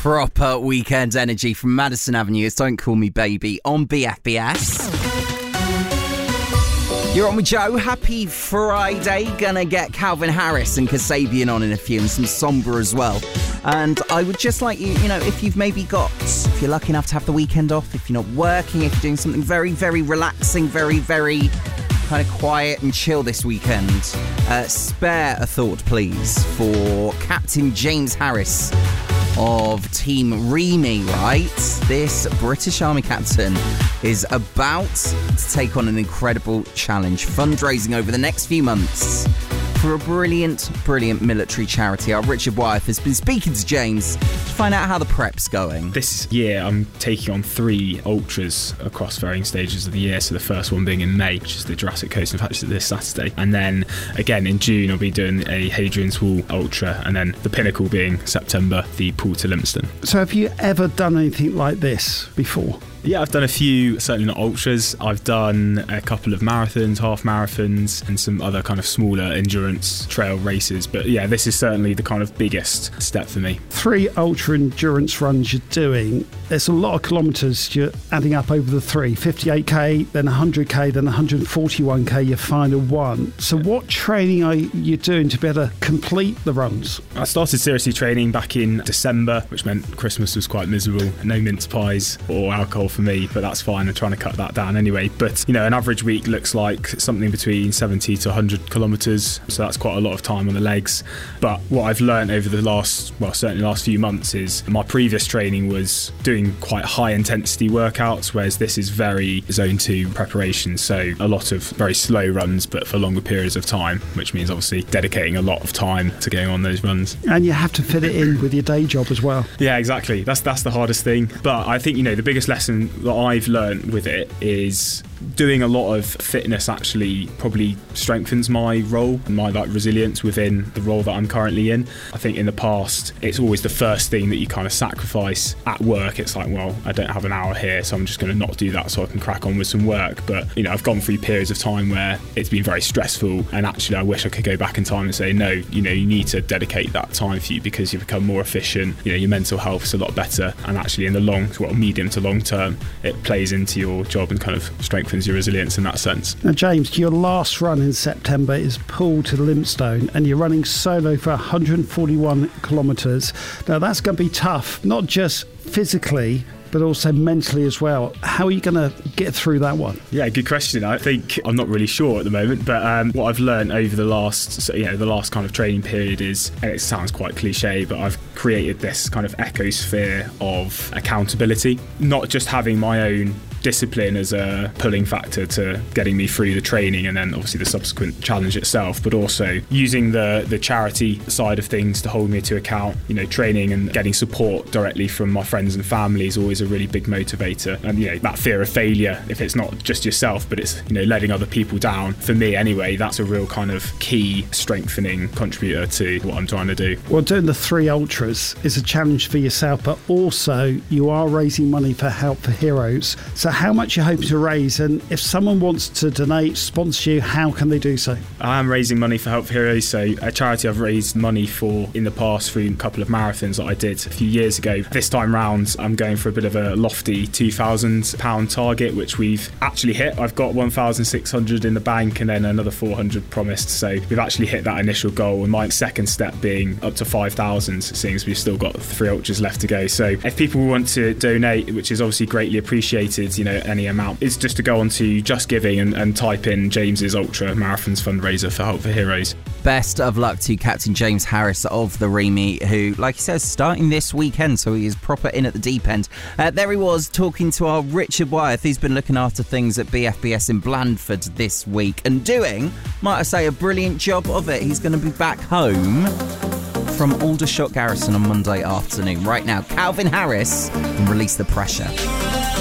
Proper weekend energy from Madison Avenue. It's Don't Call Me Baby on BFBS. You're on with Joe. Happy Friday. Gonna get Calvin Harris and Kasabian on in a few, and some Sombra as well. And I would just like you, if you've maybe if you're lucky enough to have the weekend off, if you're not working, if you're doing something very, very relaxing, very, very kind of quiet and chill this weekend, spare a thought, please, for Captain James Harris of Team Remy, right? This British Army captain is about to take on an incredible challenge, fundraising over the next few months for a brilliant, brilliant military charity. Our Richard Wyeth has been speaking to James to find out how the prep's going. This year I'm taking on 3 ultras across varying stages of the year. So the first one being in May, which is the Jurassic Coast, in fact it's this Saturday. And then again in June I'll be doing a Hadrian's Wall ultra, and then the pinnacle being September, the Pool to Lympstone. So have you ever done anything like this before? Yeah, I've done a few, certainly not ultras. I've done a couple of marathons, half marathons, and some other kind of smaller endurance trail races. But yeah, this is certainly the kind of biggest step for me. 3 ultra endurance runs you're doing. There's a lot of kilometres you're adding up over the 3. 58k, then 100k, then 141k, your final one. So what training are you doing to be able to complete the runs? I started seriously training back in December, which meant Christmas was quite miserable. No mince pies or alcohol for me, but that's fine. I'm trying to cut that down anyway. But an average week looks like something between 70 to 100 kilometres, so that's quite a lot of time on the legs. But what I've learned over the last few months is my previous training was doing quite high intensity workouts, whereas this is very zone 2 preparation, so a lot of very slow runs but for longer periods of time, which means obviously dedicating a lot of time to going on those runs. And you have to fit it in with your day job as well. Yeah, exactly. That's the hardest thing. But I think the biggest lesson that I've learned with it is doing a lot of fitness actually probably strengthens my role and my resilience within the role that I'm currently in. I think in the past it's always the first thing that you kind of sacrifice at work. It's like, well, I don't have an hour here, so I'm just going to not do that so I can crack on with some work. But I've gone through periods of time where it's been very stressful, and actually I wish I could go back in time and say, no, you need to dedicate that time for you, because you become more efficient, your mental health's a lot better, and actually in the medium to long term it plays into your job and kind of strengthens your resilience in that sense. Now James, your last run in September is Pool to Lympstone, and you're running solo for 141 kilometres. Now that's going to be tough, not just physically but also mentally as well. How are you going to get through that one? Yeah, good question. I think I'm not really sure at the moment, but what I've learned over the last kind of training period is, and it sounds quite cliche, but I've created this kind of ecosphere of accountability, not just having my own discipline as a pulling factor to getting me through the training and then obviously the subsequent challenge itself, but also using the charity side of things to hold me to account. Training and getting support directly from my friends and family is always a really big motivator, and that fear of failure, if it's not just yourself but it's letting other people down, for me anyway, that's a real kind of key strengthening contributor to what I'm trying to do. Well, doing the 3 ultras is a challenge for yourself, but also you are raising money for Help for Heroes. So how much you hope to raise, and if someone wants to donate, sponsor you, how can they do so? I am raising money for Help for Heroes, so a charity I've raised money for in the past through a couple of marathons that I did a few years ago. This time round I'm going for a bit of a lofty £2,000 target, which we've actually hit. I've got 1,600 in the bank and then another 400 promised, so we've actually hit that initial goal, and my second step being up to 5,000, seeing as we've still got 3 ultras left to go. So if people want to donate, which is obviously greatly appreciated, any amount, is just to go on to Just Giving and type in James's Ultra Marathons fundraiser for Help for Heroes. Best of luck to Captain James Harris of the Remy, who, like he says, starting this weekend, so he is proper in at the deep end. There he was talking to our Richard Wyeth. He's been looking after things at BFBS in Blandford this week and doing, might I say, a brilliant job of it. He's going to be back home from Aldershot Garrison on Monday afternoon. Right now, Calvin Harris and Release the Pressure.